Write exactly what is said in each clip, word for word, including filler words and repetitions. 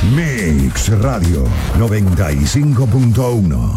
Mix Radio noventa y cinco punto uno.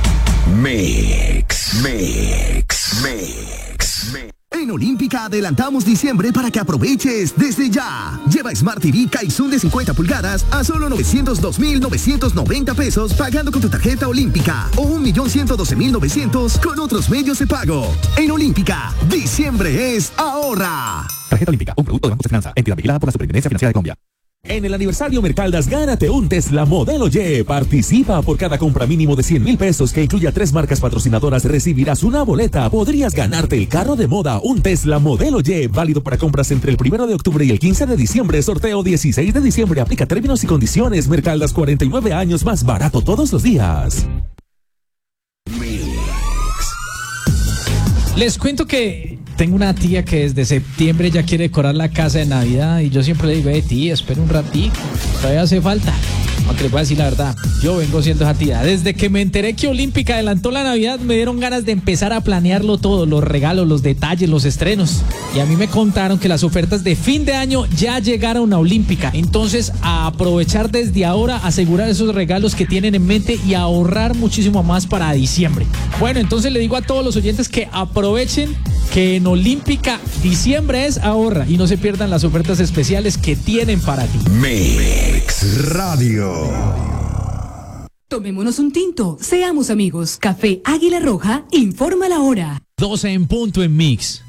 Mix, Mix, Mix, Mix. En Olímpica adelantamos diciembre para que aproveches desde ya. Lleva Smart T V Kaizen de cincuenta pulgadas a solo novecientos dos mil novecientos noventa pesos pagando con tu tarjeta Olímpica o un millón ciento doce mil novecientos con otros medios de pago. En Olímpica, diciembre es ahorra. Tarjeta Olímpica, un producto de Banco de Finanza, entidad vigilada por la Superintendencia Financiera de Colombia. En el aniversario Mercaldas, gánate un Tesla Modelo Y. Participa por cada compra mínimo de cien mil pesos que incluya tres marcas patrocinadoras. Recibirás una boleta. Podrías ganarte el carro de moda, un Tesla Modelo Y, válido para compras entre el primero de octubre y el quince de diciembre. Sorteo dieciséis de diciembre. Aplica términos y condiciones. Mercaldas, cuarenta y nueve años, más barato todos los días. Les cuento que tengo una tía que desde septiembre ya quiere decorar la casa de Navidad y yo siempre le digo, eh, tía, espera un ratito, todavía hace falta. Aunque les voy a decir la verdad, yo vengo siendo esa tía. Desde que me enteré que Olímpica adelantó la Navidad, me dieron ganas de empezar a planearlo todo, los regalos, los detalles, los estrenos. Y a mí me contaron que las ofertas de fin de año ya llegaron a Olímpica. Entonces, a aprovechar desde ahora, asegurar esos regalos que tienen en mente y ahorrar muchísimo más para diciembre. Bueno, entonces le digo a todos los oyentes que aprovechen que en Olímpica diciembre es ahorra y no se pierdan las ofertas especiales que tienen para ti. Mix Radio. Tomémonos un tinto, seamos amigos. Café Águila Roja informa la hora. doce en punto en Mix.